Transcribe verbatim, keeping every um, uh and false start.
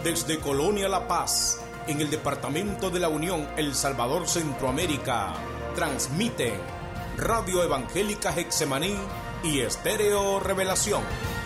Desde Colonia La Paz, en el departamento de la Unión, El Salvador, Centroamérica, transmiten Radio Evangélica Getsemaní y Estéreo Revelación.